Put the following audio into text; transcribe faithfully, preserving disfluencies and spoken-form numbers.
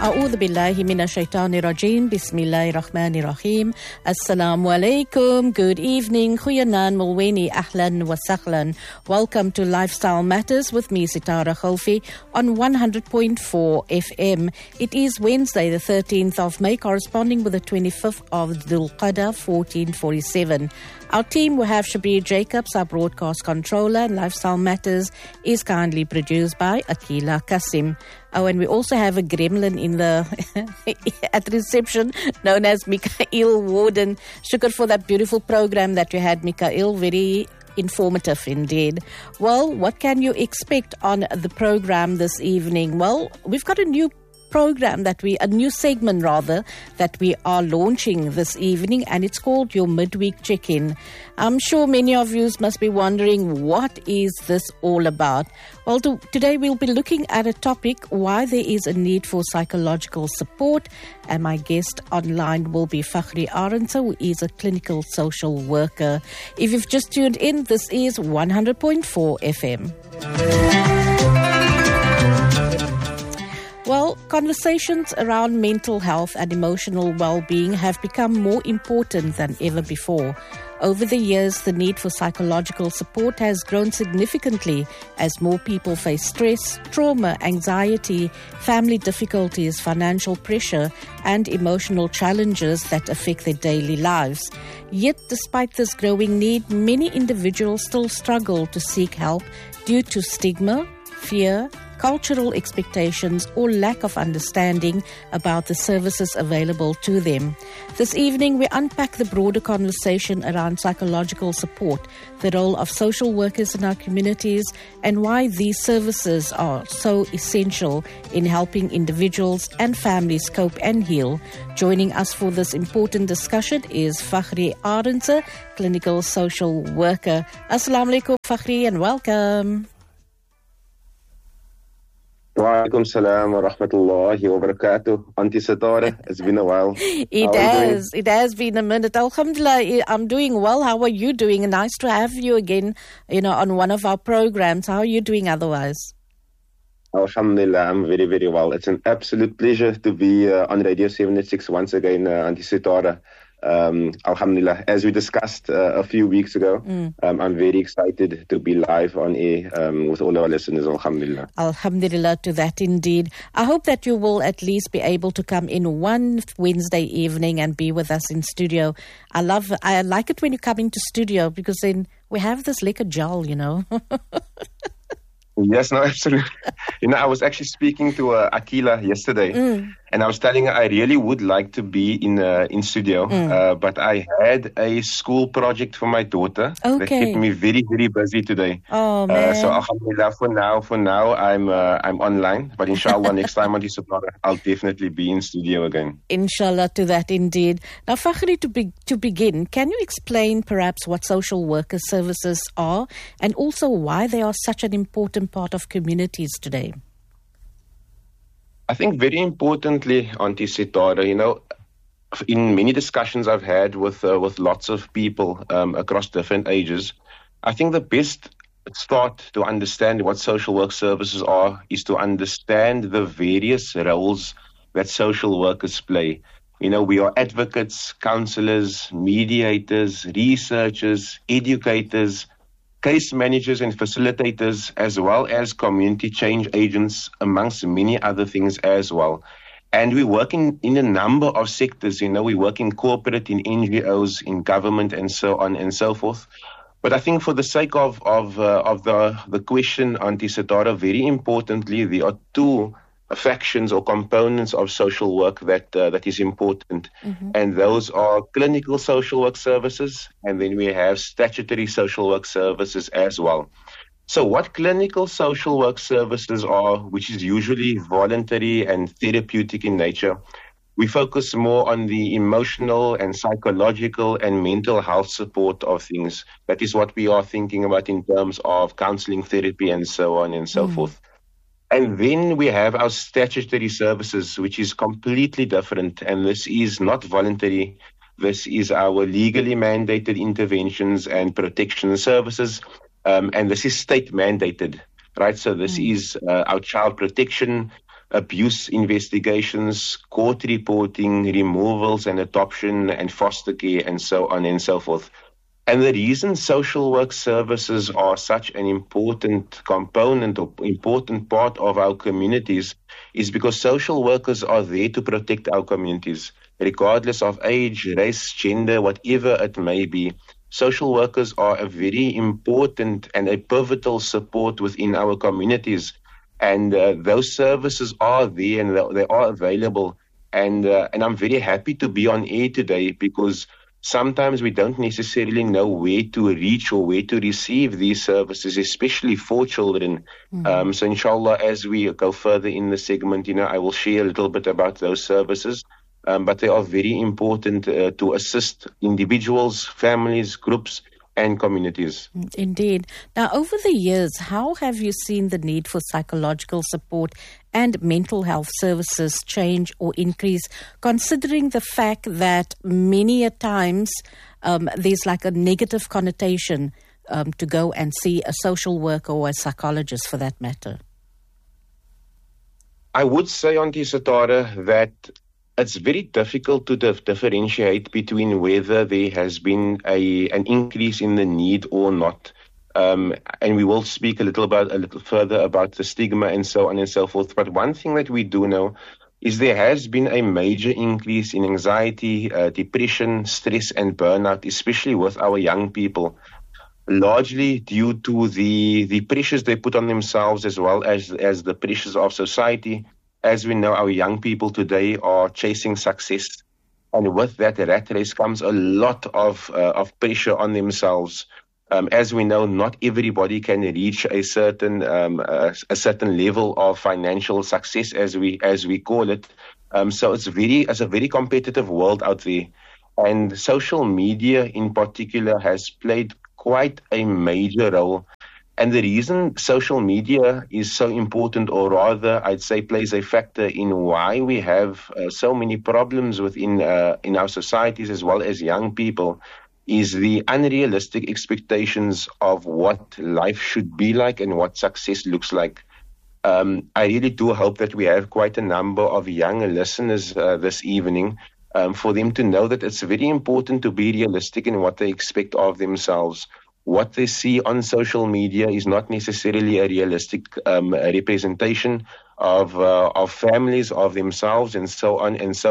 أعوذ بالله من الشيطان الرجيم بسم الله الرحمن الرحيم Assalamu alaikum. Good evening. Goeienaand Mulweni. Ahlan wa sahlan. Welcome to Lifestyle Matters with me, Sitara Khalfi, on one hundred point four F M. It is Wednesday, the thirteenth of May, corresponding with the twenty-fifth of Dhul Qadr, fourteen forty-seven. Our team will have Shabir Jacobs, our broadcast controller, and Lifestyle Matters is kindly produced by Akila Kasim. Oh, and we also have a gremlin in the at reception, known as Mikhail Warden. Shukr for that beautiful program that you had, Mikhail. Very informative indeed. Well, what can you expect on the program this evening? Well, we've got a new program that we, a new segment rather, that we are launching this evening, and it's called Your Midweek Check-In. I'm sure many of you must be wondering, what is this all about? Well, to, today we'll be looking at a topic, why there is a need for psychological support, and my guest online will be Fakhri Arendse, who is a clinical social worker. If you've just tuned in, this is one hundred point four F M. Well, conversations around mental health and emotional well-being have become more important than ever before. Over the years, the need for psychological support has grown significantly as more people face stress, trauma, anxiety, family difficulties, financial pressure, and emotional challenges that affect their daily lives. Yet, despite this growing need, many individuals still struggle to seek help due to stigma, fear, cultural expectations, or lack of understanding about the services available to them. This evening, we unpack the broader conversation around psychological support, the role of social workers in our communities, and why these services are so essential in helping individuals and families cope and heal. Joining us for this important discussion is Fakhri Arendse, clinical social worker. Assalamu alaikum, Fakhri, and welcome. Wa alaikum salam wa rahmatullahi wa barakatuh. Auntie Sitara, it's been a while. It has. It has been a minute. Alhamdulillah, I'm doing well. How are you doing? Nice to have you again, you know, on one of our programs. How are you doing otherwise? Alhamdulillah, I'm very, very well. It's an absolute pleasure to be uh, on Radio seven eighty-six once again, uh, Auntie Sitara. Um, Alhamdulillah, as we discussed uh, a few weeks ago, mm. um, I'm very excited to be live on air um, with all our listeners. Alhamdulillah. Alhamdulillah to that indeed. I hope that you will at least be able to come in one Wednesday evening and be with us in studio. I love, I like it when you come into studio because then we have this lekker jal, you know. Yes, no, absolutely. You know, I was actually speaking to uh, Akila yesterday, mm. and I was telling her I really would like to be in uh, in studio, mm. uh, but I had a school project for my daughter okay. that kept me very, very busy today. Oh man! Uh, so alhamdulillah, for now, for now, I'm uh, I'm online, but inshallah, next time on this I'll definitely be in studio again. Inshallah to that indeed. Now, Fakhri, to be, to begin, can you explain perhaps what social worker services are, and also why they are such an important part of communities today? I think very importantly, Auntie Sitara, you know, in many discussions I've had with uh, with lots of people um, across different ages, I think the best start to understand what social work services are is to understand the various roles that social workers play. You know, we are advocates, counselors, mediators, researchers, educators, case managers and facilitators, as well as community change agents, amongst many other things as well. And we work in, in a number of sectors. You know, we work in corporate, in N G Os, in government, and so on and so forth. But I think for the sake of of, uh, of the, the question, Auntie Sitara, very importantly, there are two factions or components of social work that uh, that is important, mm-hmm. and those are clinical social work services, and then we have statutory social work services as well. So what clinical social work services are, which is usually voluntary and therapeutic in nature, we focus more on the emotional and psychological and mental health support of things. That is what we are thinking about in terms of counseling, therapy, and so on and so mm. forth. And then we have our statutory services, which is completely different. And this is not voluntary. This is our legally mandated interventions and protection services. Um, and this is state mandated, right? So this mm. is uh, our child protection abuse investigations, court reporting, removals and adoption and foster care and so on and so forth. And the reason social work services are such an important component or important part of our communities is because social workers are there to protect our communities, regardless of age, race, gender, whatever it may be. Social workers are a very important and a pivotal support within our communities. And uh, those services are there and they are available. And, uh, and I'm very happy to be on air today because sometimes we don't necessarily know where to reach or where to receive these services, especially for children. Mm-hmm. Um, so inshallah, as we go further in the segment, you know, I will share a little bit about those services. Um, but they are very important uh, to assist individuals, families, groups, and communities. Indeed. Now, over the years, how have you seen the need for psychological support and mental health services change or increase, considering the fact that many a times um, there's like a negative connotation um, to go and see a social worker or a psychologist for that matter? I would say, Auntie Satara, that it's very difficult to dif- differentiate between whether there has been a an increase in the need or not. Um, and we will speak a little about a little further about the stigma and so on and so forth. But one thing that we do know is there has been a major increase in anxiety, uh, depression, stress, and burnout, especially with our young people, largely due to the the pressures they put on themselves as well as as the pressures of society. As we know, our young people today are chasing success, and with that rat race comes a lot of uh, of pressure on themselves. Um, as we know, not everybody can reach a certain um, uh, a certain level of financial success, as we as we call it. Um, so it's very it's a very competitive world out there, and social media in particular has played quite a major role. And the reason social media is so important, or rather, I'd say plays a factor in why we have uh, so many problems within uh, in our societies as well as young people, is the unrealistic expectations of what life should be like and what success looks like. Um, I really do hope that we have quite a number of young listeners uh, this evening um, for them to know that it's very important to be realistic in what they expect of themselves. What they see on social media is not necessarily a realistic um, representation of uh, of families, of themselves, and so on and so